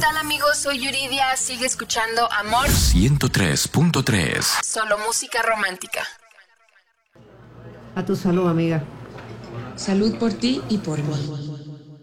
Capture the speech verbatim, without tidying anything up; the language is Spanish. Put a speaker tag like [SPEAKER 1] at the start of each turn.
[SPEAKER 1] tal, amigos? Soy Yuridia. Sigue escuchando Amor
[SPEAKER 2] ciento tres punto tres.
[SPEAKER 1] Solo música romántica.
[SPEAKER 3] A tu salud, amiga.
[SPEAKER 4] Salud por ti y por mí.